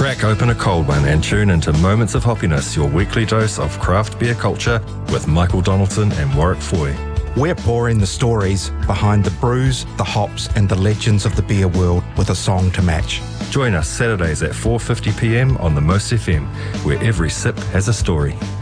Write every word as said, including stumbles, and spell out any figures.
Crack open a cold one and tune into Moments of Hoppiness, your weekly dose of craft beer culture with Michael Donaldson and Warwick Foy. We're pouring the stories behind the brews, the hops and the legends of the beer world with a song to match. Join us Saturdays at four fifty p m on the Most F M, where every sip has a story.